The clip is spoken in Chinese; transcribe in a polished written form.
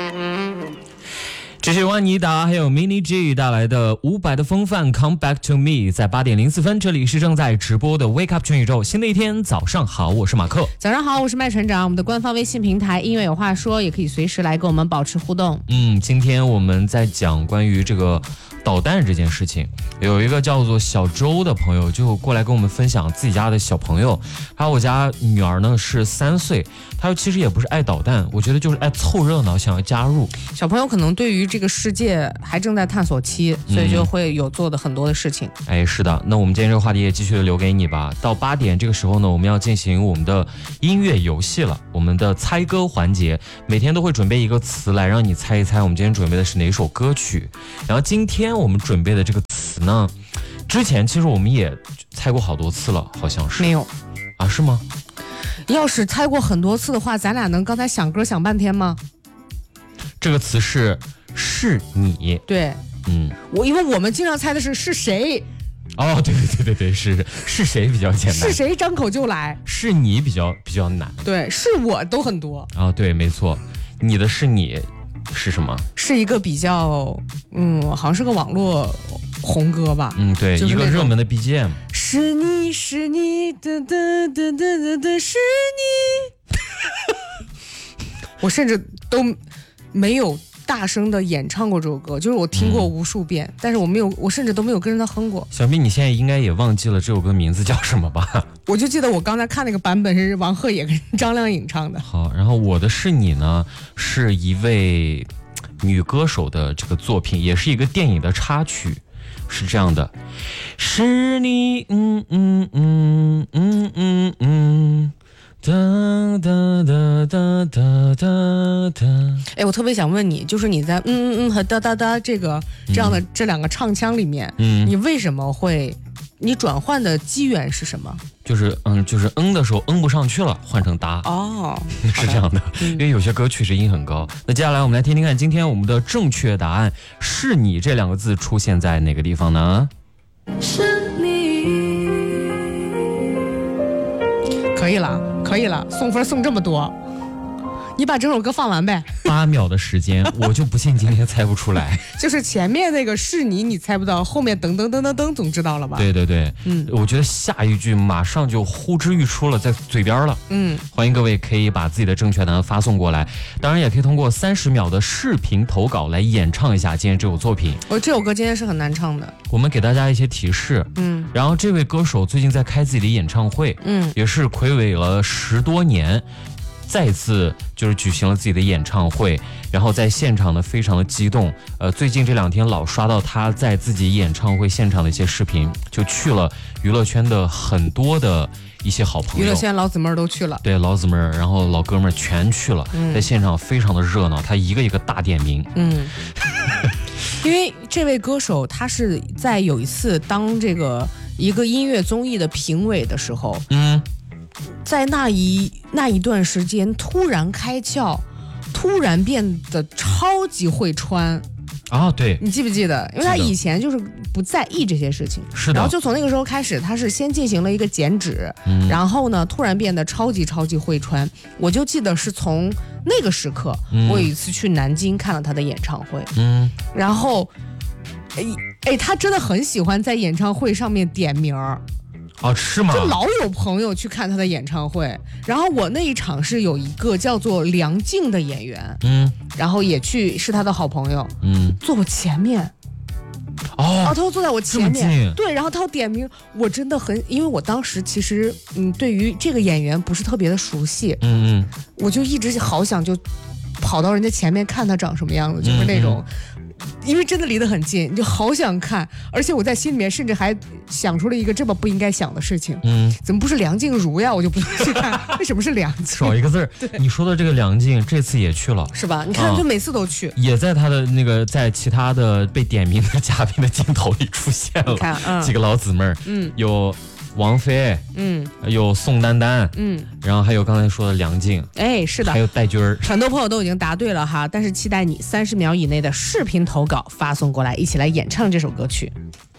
这是万妮达还有 Mini G 带来的500的风范 Come Back to Me， 在8点04分，这里是正在直播的 Wake Up 全宇宙，新的一天早上好，我是马克。 早上好，我是麦船长。我们的官方微信平台音乐有话说，也可以随时来跟我们保持互动。 今天我们在讲关于这个导弹这件事情，有一个叫做小周的朋友就过来跟我们分享自己家的小朋友，还有我家女儿呢是3岁，她说其实也不是爱导弹，我觉得就是爱凑热闹，想要加入。 小朋友可能对于这个世界还正在探索期，所以就会有做的很多的事情。 是的，那我们今天这个话题也继续的留给你吧。到8点这个时候呢，我们要进行我们的音乐游戏了，我们的猜歌环节，每天都会准备一个词来让你猜一猜我们今天准备的是哪首歌曲。然后今天我们准备的这个词呢，之前其实我们也猜过好多次了，好像是。 没有啊？是吗？ 要是猜过很多次的话，咱俩能刚才想歌想半天吗？ 这个词是你。 对，因为我们经常猜的是谁。 哦，对，是谁比较简单？ 是谁张口就来？ 是你比较难。 对，是我都很多。 对，没错，你的是你是什么？ 是一个比较好像是个网络红歌吧。 对，就是一个热门的 BGM。 是你是你的是你。我甚至都没有大声的演唱过这首歌，就是我听过无数遍，但是我甚至都没有跟着他哼过。 小毕，你现在应该也忘记了这首歌名字叫什么吧？ 我就记得我刚才看那个版本是王鹤野跟张靓颖唱的。 好，然后我的是你呢，是一位女歌手的这个作品，也是一个电影的插曲，是这样的，是你，哒哒哒哒哒哒哒。 我特别想问你，就是你在和哒哒哒这样的这两个唱腔里面，你为什么会，你转换的机缘是什么？ 就是的时候不上去了，换成哒。是这样的，因为有些歌曲是音很高。那接下来我们来听听看，今天我们的正确答案是你这2个字出现在哪个地方呢？ 是你。可以了，送分送这么多，你把整首歌放完呗。 8秒的时间，我就不信今天猜不出来。 就是前面那个是你猜不到，后面噔噔噔噔噔总知道了吧？ 对，我觉得下一句马上就呼之欲出了，在嘴边了。欢迎各位可以把自己的正确答案发送过来，当然也可以通过30秒的视频投稿来演唱一下今天这首作品。 这首歌今天是很难唱的， 我们给大家一些提示。然后这位歌手最近在开自己的演唱会，也是睽违了10多年。再次就是举行了自己的演唱会，然后在现场呢非常的激动。最近这2天老刷到他在自己演唱会现场的一些视频，就去了娱乐圈的很多的一些好朋友， 娱乐圈老姊妹儿都去了。 对，老姊妹儿，然后老哥们儿全去了，在现场非常的热闹，他一个一个大点名。 因为这位歌手他是在有一次当这个一个音乐综艺的评委的时候，在那一段时间突然开窍，突然变得超级会穿。 对， 你记不记得？因为他以前就是不在意这些事情， 是的。 然后就从那个时候开始，他是先进行了一个减脂，然后呢，突然变得超级会穿。我就记得是从那个时刻，我有一次去南京看了他的演唱会，然后，他真的很喜欢在演唱会上面点名儿。 是吗？ 就老有朋友去看他的演唱会，然后我那一场是有一个叫做梁静的演员，然后也去，是他的好朋友，坐我前面，他就坐在我前面，对，然后他点名，我真的很，因为我当时其实对于这个演员不是特别的熟悉，我就一直好想就跑到人家前面看他长什么样子，就是那种。因为真的离得很近，你就好想看，而且我在心里面甚至还想出了一个这么不应该想的事情，怎么不是梁静茹呀？我就不去看，为什么是梁静？ 少一个字儿。你说的这个梁静，这次也去了， 是吧？你看，就每次都去， 也在他的那个在其他的被点名的嘉宾的镜头里出现了。 你看， 几个老姊妹儿，有王菲，有宋丹丹，然后还有刚才说的梁静， 是的， 还有戴军儿， 很多朋友都已经答对了哈，但是期待你30秒以内的视频投稿发送过来，一起来演唱这首歌曲。